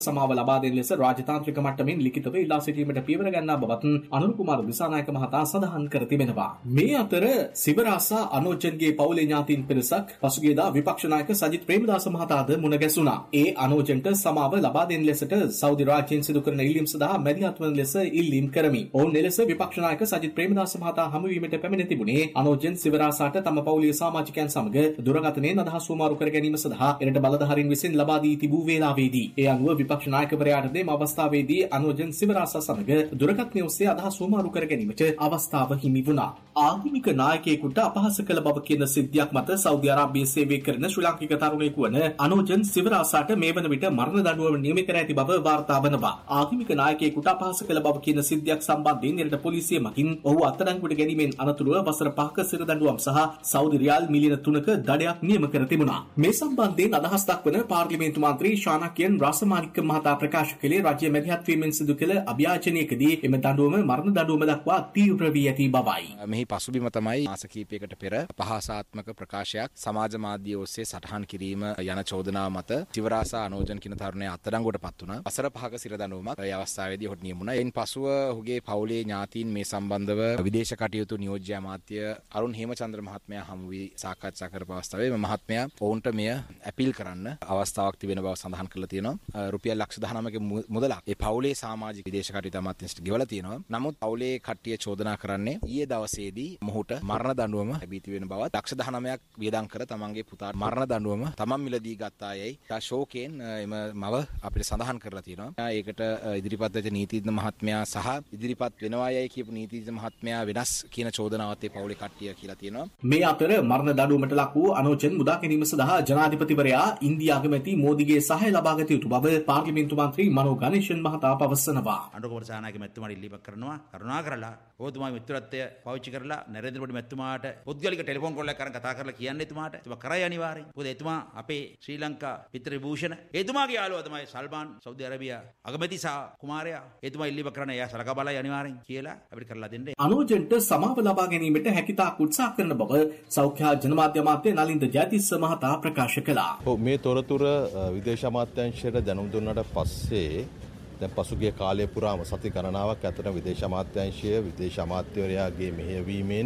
සමාව ලබා දෙන ලෙස රාජතාන්ත්‍රික මට්ටමින් ලිඛිතව ඉල්ලා සිටීමට පියවර ගන්නා බවත් අනුර කුමාර දිසානායක මහතා සඳහන් කර තිබෙනවා. මේ අතර සිවරාසා අනෝජන්ගේ පවුලේ ඥාතීන් පිරිසක් පසුගියදා විපක්ෂ නායක සජිත් ප්‍රේමදාස මහතාද මුණ ගැසුණා. ඒ අනෝජන්ට සමාව ලබා දෙන ලෙසට සෞදි රාජ්‍යයෙන් සිදු කරන ඉල්ලීම් සඳහා මැදිහත් වන ලෙස ඉල්ලීම් කරමි. ඔවුන් එලෙස විපක්ෂ නායක සජිත් ප්‍රේමදාස මහතා හමු වීමට පැමිණ තිබුණේ අනෝජන් සිවරාසාට තම පවුලේ සමාජිකයන් සමග දුරකථනයෙන් අදහස් වමාරු කර ගැනීම සඳහා එරට බලධාරීන් විසින් ලබා දී තිබූ වේලාවේදී ඒ අනුව විපක්ෂ නායකවරයාට මේ අවස්ථාවේදී අනෝජන් සිවරාසා සමග දුරකථනය ඔස්සේ අදහස් වමාරු කර ගැනීමට අවස්ථාව හිමි වුණා. ආගමික නායකයෙකුට අපහාස කළ බව කියන සිද්ධියක් මත සෞදි අරාබියේ සේවය කරන ශ්‍රී ලාංකික තරුණයෙකු වන අනෝජන් සිවරාසාට මේ වන විට මරණ දඬුවම නියමිත කර ඇති බව වාර්තා වනවා. ආගමික නායකයෙකුට අපහාස කළ බව කියන සිද්ධියක් සම්බන්ධයෙන් එරට පොලිසිය මගින් ඔහු අත්අඩංගුවට ගැනීමෙන් අනතුරුව වසර 5ක සිර දඬුවම් සහ සෞදි රියාල් මිලියන 3ක දඩයක් නියම කර තිබුණා. මේ සම්බන්ධයෙන් අදහස් දක්වන පාර්ලිමේන්තු මන්ත්‍රී ශානකියන් රාසමානික්ක මහතා ප්‍රකාශ කළේ රාජ්‍ය මැදිහත් වීමෙන් සිදු කළ අභ්‍යාචනයකදී එම දඬුවම මරණ දඬුවම දක්වා තීව්‍ර වී ඇති බවයි. මෙහි පසුබිම තමයි මාස කිහිපයකට පෙර අපහාසාත්මක ප්‍රකාශයක් සමාජ මාධ්‍ය ඔස්සේ සටහන් කිරීම යන චෝදනාව මත සිවරාසා අනෝජන් කියන තරුණයා අත්අඩංගුවට පත් වුණා. වසර 5ක සිර දඬුවමක් ඒ අවස්ථාවේදී ඔහුට නියමුණා. එයින් පසුව ඔහුගේ පවුලේ ඥාතීන් මේ සම්බන්ධව විදේශ කටයුතු නියෝජ්‍ය අමාත්‍ය අරුන් හේමචන්ද්‍ර මහත්මයා හමු වී සාකච්ඡා කරපු අවස්ථාවේ මේ මහත්මයා ඔවුන්ට මෙය අපීල් කරන්න අවස්ථාවක් තිබෙන බව සඳහන් කරලා තියෙනවා. රුපියල් ලක්ෂ 19ක මුදලක් ඒ පවුලේ සමාජික විදේශ කටයුතු අමාත්‍යාංශයට ගෙවලා තියෙනවා. නමුත් පවුලේ කට්ටිය චෝදනා කරන්නේ ඊයේ දවසේදී මොහුට මරණ දඬුවම ලැබී තිබෙන බව ලක්ෂ 19ක් වියදම් කර තමන්ගේ පුතාට මරණ දඬුවම තමන් මිලදී ගත්තායයි ශෝකයෙන් එම මව අපිට සඳහන් කරලා තියෙනවා. ඒකට ඉදිරිපත් වෙච්ච නීතිඥ මහත්මයා සහ ඉදිරිපත් වෙනවායයි කියපු නීතිඥ මහත්මයා වෙනස් කියන චෝදනාවත් ඒ පවුලේ කට්ටිය කියලා තියෙනවා. මේ අතර මරණ දඬුවමට ලක් වූ අනෝජන් මුදා ගැනීම සඳහා ජනාධිපතිවරයා ඉන්දියා අගමැති මෝදිගේ සහාය ලබා ගත යුතු බව පාර්ලිමේන්තු මන්ත්‍රී මනෝ ගණේෂන් මහතා පවසනවා. අනුකම්ප සහනායක මැතිතුමාට ඉල්ලීමක් කරනවා. කරුණා කරලා ඔබතුමාගේ මිත්‍රත්වය පාවිච්චි කරලා නරේන්ද්‍ර මෝඩි මැතිතුමාට පුද්ගලික ටෙලිෆෝන් කෝල් එකක් අරන් කතා කරලා කියන්න එතුමාට. එතුමා කරයි අනිවාර්යයෙන්. මොකද එතුමා අපේ ශ්‍රී ලංකා මිත්‍ර විභූෂණ. එතුමාගේ යාළුවා තමයි සල්මාන් සෞදි අරාබියා අගමැති සහ කුමාරයා. එතුමා ඉල්ලීමක් කරන එයා සලකා බලයි අනිවාර්යයෙන් කියලා අපිට කරලා දෙන්න. අනෝජන්ට සමාව ලබා ගැනීමට හැකියතාක් උත්සාහ කරන බව සෞඛ්‍ය ජනමාධ්‍ය අමාත්‍ය නලින්ද ජයතිස්ස මහතා ප්‍රකාශ කළා. මේ තොරතුර විදේශ අමාත්‍යාංශයට දැනුම් දුන්නාට පස්සේ දැන් පසුගිය කාලය පුරාම සති ගණනාවක් ඇතර විදේශ අමාත්‍යාංශය විදේශ අමාත්‍යවරයාගේ මෙහෙයවීමෙන්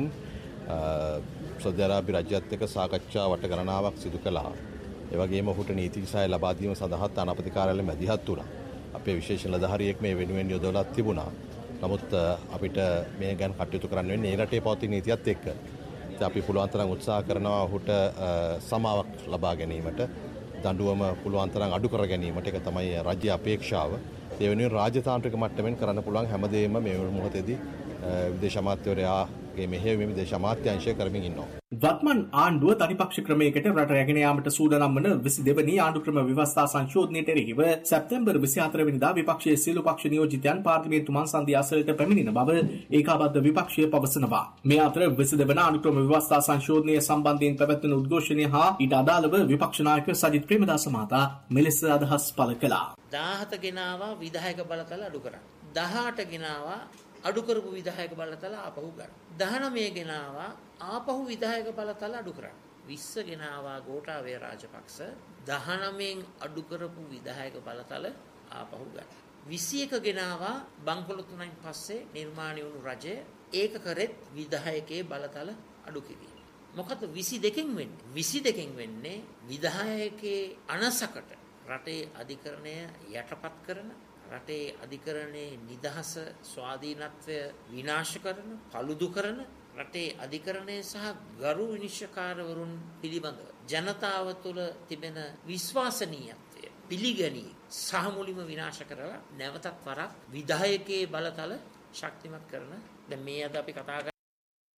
සෞදි අරාබිය රාජ්‍යයත් එක්ක සාකච්ඡා වට ගණනාවක් සිදු කළා. ඒ වගේම ඔහුට නීතික සහාය ලබා දීම සඳහා තානාපති කාර්යාලය මැදිහත් වුණා. අපේ විශේෂ නිලධාරියෙක් මේ වෙනුවෙන් යොදවලා තිබුණා. නමුත් අපිට මේ ගැන කටයුතු කරන්න වෙන්නේ ඒ රටේ පවතින නීතියත් එක්ක. අපි පුළුවන් තරම් උත්සාහ කරනවා ඔහුට සමාවක් ලබා ගැනීමට, දඬුවම පුළුවන් තරම් අඩු කර ගැනීමට. ඒක තමයි රාජ්‍ය අපේක්ෂාව. ඒ වෙනුවෙන් රාජතාන්ත්‍රික මට්ටමින් කරන්න පුළුවන් හැමදේම මේ මොහොතේදී විදේශ අමාත්‍යවරයාගේ මෙහෙයවීම විදේශ අමාත්‍යාංශය කරමින් ඉන්නවා. වත්මන් ආණ්ඩුව තනිපක්ෂ ක්‍රමයකට රට රැගෙන යාමට සූදානම් වන 22 වෙනි ආණ්ඩු ක්‍රම ව්‍යවස්ථා සංශෝධනයට එරෙහිව සැප්තැම්බර් 24 වෙනිදා විපක්ෂයේ සියලු පක්ෂ නියෝජිතයන් පාර්ලිමේන්තු මංසන්ධිය අසලට පැමිණෙන බව ඒකාබද්ධ විපක්ෂය පවසනවා. මේ අතර 22 වන ආණ්ඩු ක්‍රම ව්‍යවස්ථා සංශෝධනය සම්බන්ධයෙන් පැවැත්වෙන උද්ඝෝෂණය හා ඊට අදාළව විපක්ෂ නායක සජිත් ප්‍රේමදාස මහතා මෙලෙස අදහස් පළ කළා. 17 ගෙනාවා විධායක බලතල අඩු කරා. 18 ගෙනාවා අඩු කරපු විධායක බලතල ආපහු ගන්න. 19 ගෙනාවා ආපහු විධායක බලතල අඩු කරා. 20 ගෙනාවා ගෝඨාභය රාජපක්ෂ 19න් අඩු කරපු විධායක බලතල ආපහු ගන්න. 21 ගෙනාවා බංකොලොත් තුනයින් පස්සේ නිර්මාණය වුණු රජය ඒක කරෙත් විධායකයේ බලතල අඩු කිරීම. මොකද 22කින් වෙන්නේ? 22කින් වෙන්නේ විධායකයේ අනසකට රටේ අධිකරණය යටපත් කරන, රටේ අධිකරණයේ නිදහස ස්වාධීනත්වය විනාශ කරන, paludu කරන, රටේ අධිකරණය සහ ගරු විනිශ්චයකාරවරුන් පිළිබඳව ජනතාව තුළ තිබෙන විශ්වාසනීයත්වය පිළිගනී සහ මුලින්ම විනාශ කරලා නැවතත් වරක් විධායකයේ බලතල ශක්තිමත් කරන. දැන් මේ අද අපි කතා